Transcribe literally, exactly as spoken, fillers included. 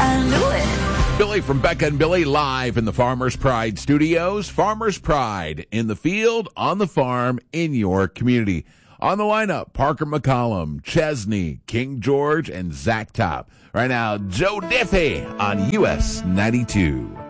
I knew it. Billy from Becca and Billy live in the Farmers Pride studios. Farmers Pride in the field, on the farm, in your community. On the lineup, Parker McCollum, Chesney, King George, and Zach Top. Right now, Joe Diffie on U S ninety-two.